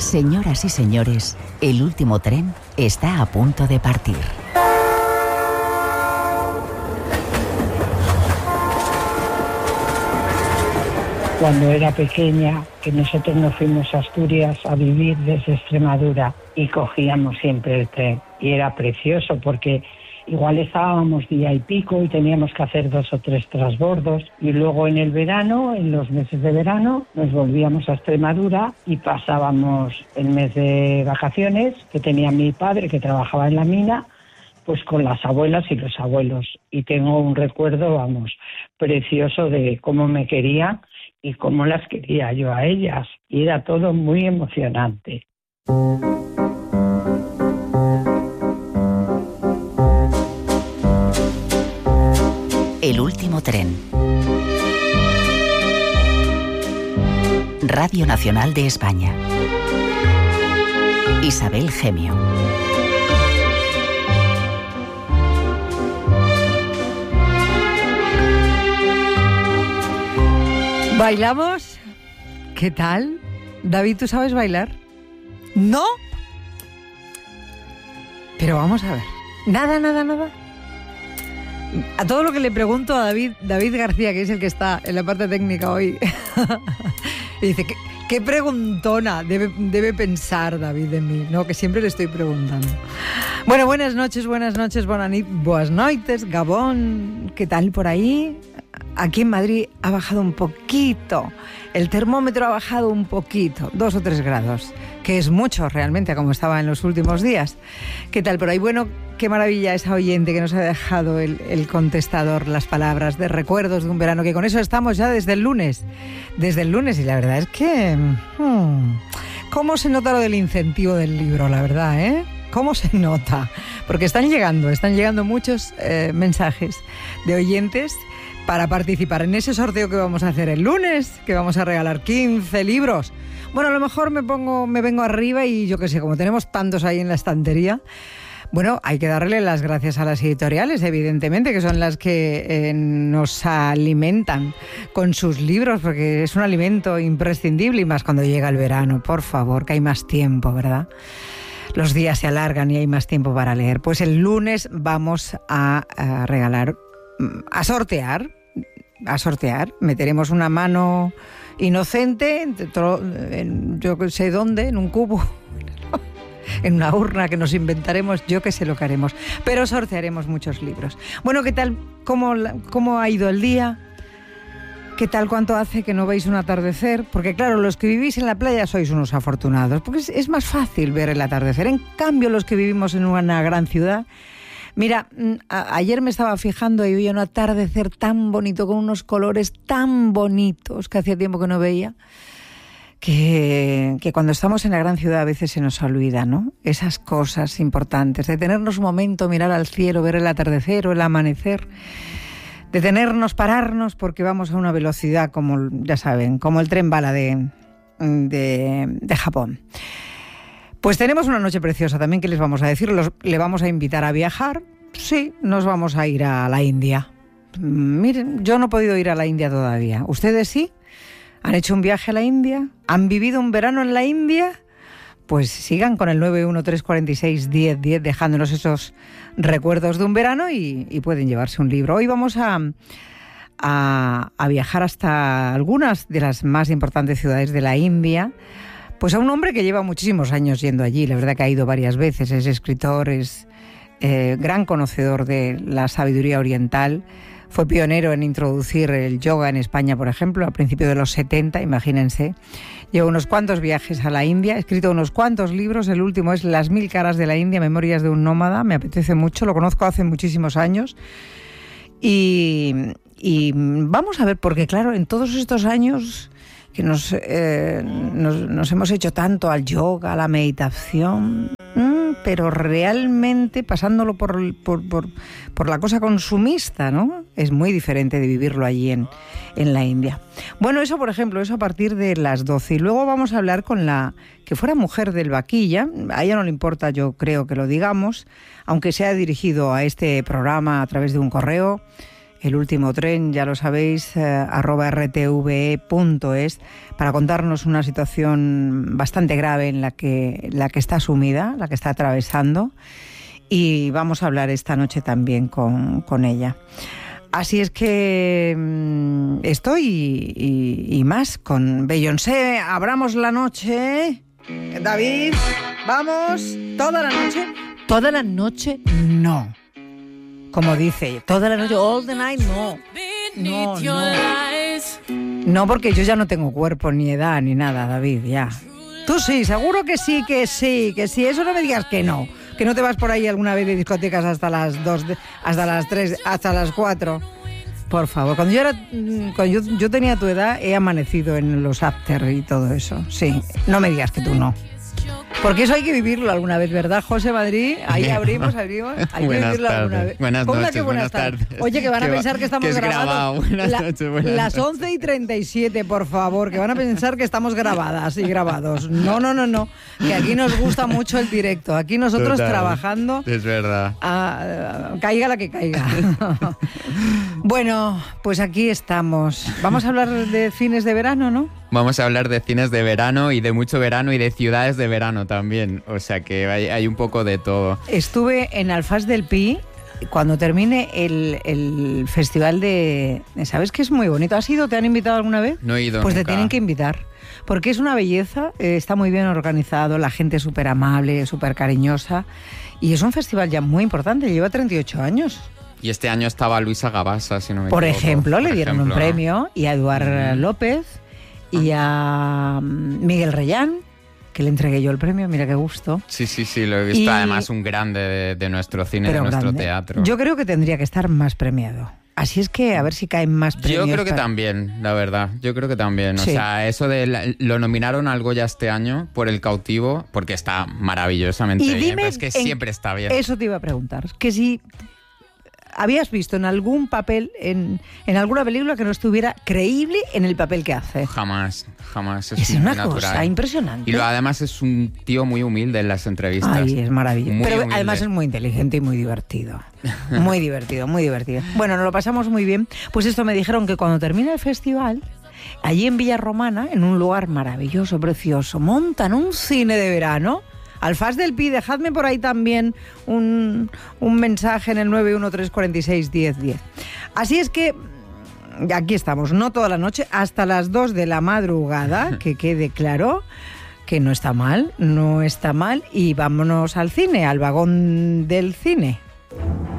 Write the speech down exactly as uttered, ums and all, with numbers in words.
Señoras y señores, el último tren está a punto de partir. Cuando era pequeña, que nosotros nos fuimos a Asturias a vivir desde Extremadura y cogíamos siempre el tren. Y era precioso porque igual estábamos día y pico y teníamos que hacer dos o tres transbordos. Y luego en el verano, en los meses de verano, nos volvíamos a Extremadura y pasábamos el mes de vacaciones que tenía mi padre, que trabajaba en la mina, pues con las abuelas y los abuelos. Y tengo un recuerdo, vamos, precioso de cómo me querían y cómo las quería yo a ellas. Y era todo muy emocionante. El último tren. Radio Nacional de España. Isabel Gemio. ¿Bailamos? ¿Qué tal? David, ¿tú sabes bailar? ¿No? Pero vamos a ver. Nada, nada, nada. A todo lo que le pregunto a David, David García, que es el que está en la parte técnica hoy, y dice, ¿qué, qué preguntona debe, debe pensar David de mí? No, que siempre le estoy preguntando. Bueno, buenas noches, buenas noches, buenas nit, buenas noites, Gabón, ¿qué tal por ahí? Aquí en Madrid ha bajado un poquito, el termómetro ha bajado un poquito, dos o tres grados, que es mucho realmente, como estaba en los últimos días. ¿Qué tal por ahí? Bueno, qué maravilla esa oyente que nos ha dejado el, el contestador, las palabras de recuerdos de un verano, que con eso estamos ya desde el lunes, desde el lunes, y la verdad es que... Hmm, ¿cómo se nota lo del incentivo del libro, la verdad, eh? ¿Cómo se nota? Porque están llegando, están llegando muchos eh, mensajes de oyentes para participar en ese sorteo que vamos a hacer el lunes, que vamos a regalar quince libros. Bueno, a lo mejor me pongo, me vengo arriba y yo qué sé, como tenemos tantos ahí en la estantería, bueno, hay que darle las gracias a las editoriales, evidentemente, que son las que eh, nos alimentan con sus libros, porque es un alimento imprescindible, y más cuando llega el verano, por favor, que hay más tiempo, ¿verdad? Los días se alargan y hay más tiempo para leer. Pues el lunes vamos a, a regalar, a sortear, a sortear. Meteremos una mano inocente, en, yo que sé dónde, en un cubo, en una urna que nos inventaremos, yo que sé lo que haremos. Pero sortearemos muchos libros. Bueno, ¿qué tal? ¿Cómo, cómo ha ido el día? ¿Qué tal? ¿Cuánto hace que no veis un atardecer? Porque claro, los que vivís en la playa sois unos afortunados, porque es, es más fácil ver el atardecer. En cambio, los que vivimos en una gran ciudad... Mira, a, ayer me estaba fijando y vi un atardecer tan bonito, con unos colores tan bonitos que hacía tiempo que no veía, que, que cuando estamos en la gran ciudad a veces se nos olvida, ¿no? Esas cosas importantes, detenernos un momento, mirar al cielo, ver el atardecer o el amanecer, detenernos, pararnos, porque vamos a una velocidad, como ya saben, como el tren bala de, de, de Japón. Pues tenemos una noche preciosa también, que les vamos a decir. Los, le vamos a invitar a viajar. Sí, nos vamos a ir a la India. Miren, yo no he podido ir a la India todavía. ¿Ustedes sí? ¿Han hecho un viaje a la India? ¿Han vivido un verano en la India? Pues sigan con el nueve uno tres cuatro seis uno cero uno cero, dejándonos esos recuerdos de un verano, y, y pueden llevarse un libro. Hoy vamos a, a, a viajar hasta algunas de las más importantes ciudades de la India. Pues a un hombre que lleva muchísimos años yendo allí, la verdad que ha ido varias veces, es escritor, es eh, gran conocedor de la sabiduría oriental, fue pionero en introducir el yoga en España, por ejemplo, a principios de los setenta, imagínense. Lleva unos cuantos viajes a la India, ha escrito unos cuantos libros, el último es Las mil caras de la India, Memorias de un nómada, me apetece mucho, lo conozco hace muchísimos años. Y, y vamos a ver, porque claro, en todos estos años... que nos, eh, nos, nos hemos hecho tanto al yoga, a la meditación, mmm, pero realmente pasándolo por, por, por, por la cosa consumista, ¿no? Es muy diferente de vivirlo allí en, en la India. Bueno, eso por ejemplo, eso a partir de las doce. Y luego vamos a hablar con la que fuera mujer del vaquilla. A ella no le importa, yo creo, que lo digamos, aunque sea dirigido a este programa a través de un correo. El Último Tren, ya lo sabéis, eh, arroba r t v e punto es, para contarnos una situación bastante grave en la que, la que está sumida, la que está atravesando, y vamos a hablar esta noche también con, con ella. Así es que mmm, estoy y, y, y más con Beyoncé. Abramos la noche. David, vamos, toda la noche. Toda la noche, no. Como dice, toda la noche, all the night, no. No, no. No, porque yo ya no tengo cuerpo, ni edad, ni nada, David, ya. Tú sí, seguro que sí, que sí, que sí. Eso no me digas que no. Que no te vas por ahí alguna vez de discotecas hasta las dos, de, hasta las tres, hasta las cuatro. Por favor, cuando yo era, cuando yo, yo tenía tu edad, he amanecido en los after y todo eso. Sí, no me digas que tú no. Porque eso hay que vivirlo alguna vez, ¿verdad, José Madrid? Ahí abrimos, abrimos. Hay que buenas vivirlo tardes. alguna vez. Buenas Ponga noches, que buenas, buenas tardes. tardes. Oye, que van a que pensar va, que estamos que es grabados. grabado. Buenas La, noches, buenas las noches. once y treinta y siete, por favor, que van a pensar que estamos grabadas y grabados. No, no, no, no. Que aquí nos gusta mucho el directo. Aquí nosotros Total. trabajando. Es verdad. A, a, caiga la que caiga. Bueno, pues aquí estamos. Vamos a hablar de cines de verano, ¿no? Vamos a hablar de cines de verano y de mucho verano y de ciudades de verano también. O sea que hay, hay un poco de todo. Estuve en Alfás del Pi cuando termine el, el festival de... ¿Sabes que es muy bonito? ¿Has ido? ¿Te han invitado alguna vez? No he ido Pues nunca. te tienen que invitar. Porque es una belleza, eh, está muy bien organizado, la gente es súper amable, súper cariñosa. Y es un festival ya muy importante, lleva treinta y ocho años. Y este año estaba Luisa Gabasa, si no me Por equivoco. ejemplo, le Por dieron ejemplo, un ¿no? premio, y a Eduard Ujú. López y a Miguel Reyán, que le entregué yo el premio, mira qué gusto. Sí, sí, sí, lo he visto. Y- Además, un grande de, de nuestro cine, Pero de nuestro grande. teatro. Yo creo que tendría que estar más premiado. Así es que a ver si caen más premios. Yo creo que para- también, la verdad. Yo creo que también. O Sí. sea, eso de... la- lo nominaron al Goya este año por El Cautivo, porque está maravillosamente Y bien. dime Pero es que en- siempre está bien. Eso te iba a preguntar. Que si habías visto en algún papel, en, en alguna película que no estuviera creíble en el papel que hace. Jamás, jamás. Es, Es muy una natural. cosa impresionante. Y lo, además es un tío muy humilde en las entrevistas. Ay, es maravilloso. Muy Pero humilde. además es muy inteligente y muy divertido. Muy divertido, muy divertido. Bueno, nos lo pasamos muy bien. Pues esto me dijeron que cuando termina el festival, allí en Villarromana, en un lugar maravilloso, precioso, montan un cine de verano. Alfás del Pi, dejadme por ahí también un, un mensaje en el nueve uno tres cuatro seis uno cero uno cero. Así es que aquí estamos, no toda la noche, hasta las dos de la madrugada, que quede claro que no está mal, no está mal, y vámonos al cine, al vagón del cine.